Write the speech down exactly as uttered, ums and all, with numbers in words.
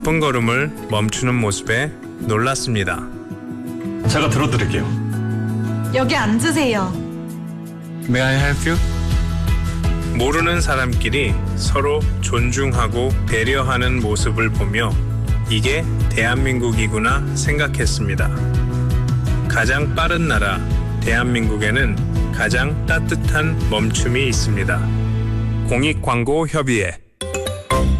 바쁜 걸음을 멈추는 모습에 놀랐습니다. 제가 들어드릴게요. 여기 앉으세요. May I help you? 모르는 사람끼리 서로 존중하고 배려하는 모습을 보며 이게 대한민국이구나 생각했습니다. 가장 빠른 나라 대한민국에는 가장 따뜻한 멈춤이 있습니다. 공익광고협의회